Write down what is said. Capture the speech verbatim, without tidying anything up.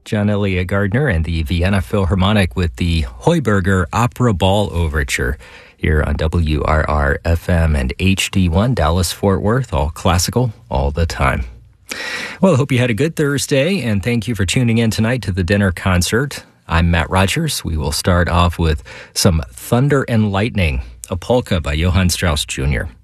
John Elliott Gardner and the Vienna Philharmonic with the Heuberger Opera Ball Overture here on W R R F M and H D one, Dallas-Fort Worth, all classical, all the time. Well, I hope you had a good Thursday, and thank you for tuning in tonight to the dinner concert. I'm Matt Rogers. We will start off with some Thunder and Lightning, a polka by Johann Strauss Junior